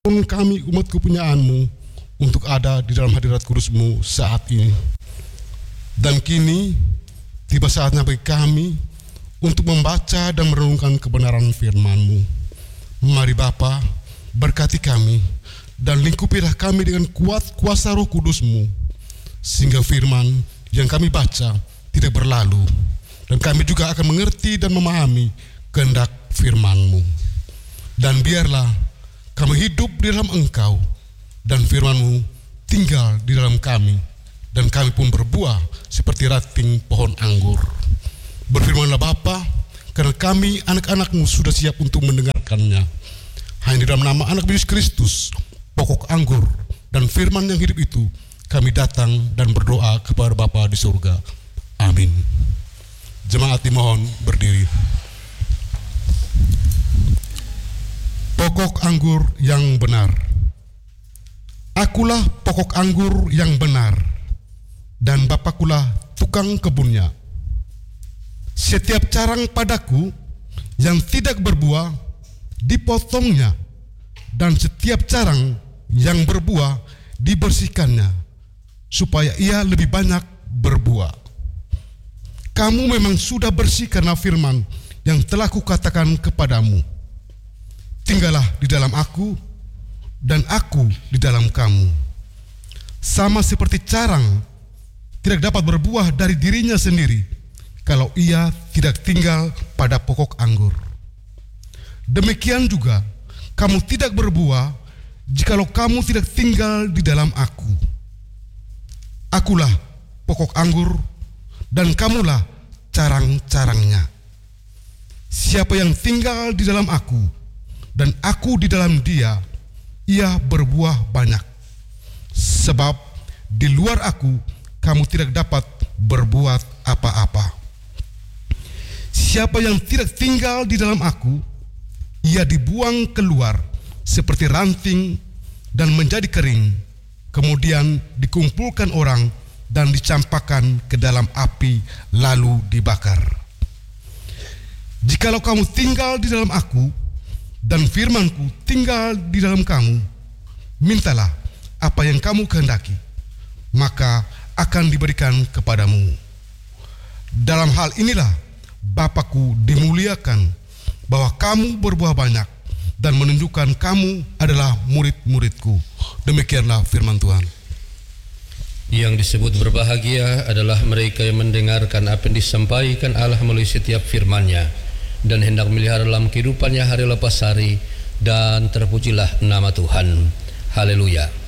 kami umat kepunyaanmu untuk ada di dalam hadirat kudus-Mu saat ini. Dan kini tiba saatnya bagi kami untuk membaca dan merenungkan kebenaran firman-Mu. Mari Bapa, berkati kami dan lingkupilah kami dengan kuat kuasa Roh Kudus-Mu, sehingga firman yang kami baca tidak berlalu, dan kami juga akan mengerti dan memahami kehendak firman-Mu. Dan biarlah kami hidup di dalam Engkau, dan firman-Mu tinggal di dalam kami, dan kami pun berbuah seperti ranting pohon anggur. Berfirmanlah Bapa, karena kami anak-anak-Mu sudah siap untuk mendengarkannya. Hanya di dalam nama anak Yesus Kristus, pokok anggur dan firman yang hidup itu, kami datang dan berdoa kepada Bapa di surga. Amin. Jemaat dimohon berdiri. Pokok anggur yang benar. Akulah pokok anggur yang benar, dan Bapakulah tukang kebunnya. Setiap carang padaku yang tidak berbuah, dipotongnya, dan setiap carang yang berbuah, dibersihkannya, supaya ia lebih banyak berbuah. Kamu memang sudah bersih karena firman yang telah kukatakan kepadamu. Tinggallah di dalam aku, dan aku di dalam kamu. Sama seperti carang tidak dapat berbuah dari dirinya sendiri kalau ia tidak tinggal pada pokok anggur. Demikian juga kamu tidak berbuah jikalau kamu tidak tinggal di dalam aku. Akulah pokok anggur, dan kamulah carang-carangnya. Siapa yang tinggal di dalam aku, dan aku di dalam dia, ia berbuah banyak. Sebab di luar aku, kamu tidak dapat berbuat apa-apa. Siapa yang tidak tinggal di dalam aku, ia dibuang keluar seperti ranting dan menjadi kering, kemudian dikumpulkan orang dan dicampakkan ke dalam api lalu dibakar. Jikalau kamu tinggal di dalam aku dan firman-Ku tinggal di dalam kamu, mintalah apa yang kamu kehendaki, maka akan diberikan kepadamu. Dalam hal inilah Bapa-Ku dimuliakan, bahwa kamu berbuah banyak dan menunjukkan kamu adalah murid-murid-Ku. Demikianlah firman Tuhan. Yang disebut berbahagia adalah mereka yang mendengarkan apa yang disampaikan Allah melalui setiap firman-Nya dan hendak melihara dalam kehidupannya hari lepas hari, dan terpujilah nama Tuhan. Haleluya.